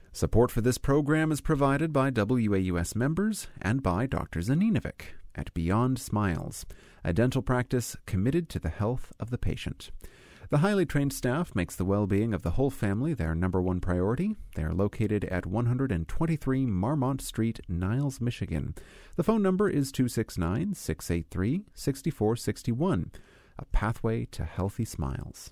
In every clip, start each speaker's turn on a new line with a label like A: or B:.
A: Support for this program is provided by WAUS members and by Dr. Zaninovic at Beyond Smiles, a dental practice committed to the health of the patient. The highly trained staff makes the well-being of the whole family their number one priority. They are located at 123 Marmont Street, Niles, Michigan. The phone number is 269-683-6461, a pathway to healthy smiles.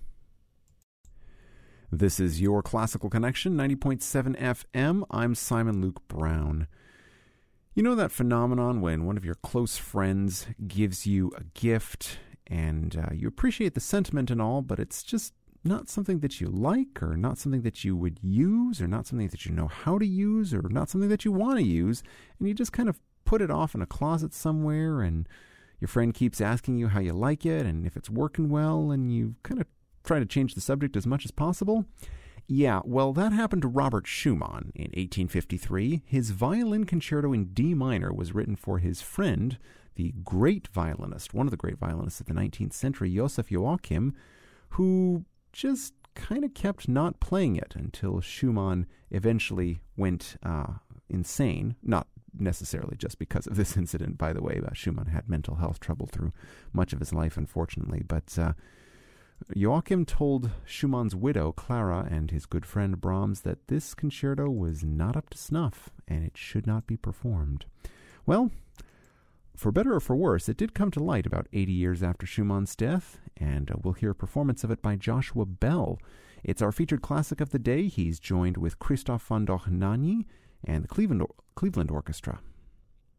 A: This is your Classical Connection, 90.7 FM. I'm Simon Luke Brown. You know that phenomenon when one of your close friends gives you a gift and you appreciate the sentiment and all, but it's just not something that you like, or not something that you would use, or not something that you know how to use, or not something that you want to use, and you just kind of put it off in a closet somewhere, and your friend keeps asking you how you like it and if it's working well, and you kind of try to change the subject as much as possible? Yeah, well, that happened to Robert Schumann in 1853. His violin concerto in D minor was written for his friend, the great violinist, one of the great violinists of the 19th century, Joseph Joachim, who just kind of kept not playing it until Schumann eventually went insane. Not necessarily just because of this incident, by the way. Schumann had mental health trouble through much of his life, unfortunately, but Joachim told Schumann's widow, Clara, and his good friend Brahms that this concerto was not up to snuff and it should not be performed. Well, for better or for worse, it did come to light about 80 years after Schumann's death, and we'll hear a performance of it by Joshua Bell. It's our featured classic of the day. He's joined with Christoph von Dohnanyi and the Cleveland Orchestra.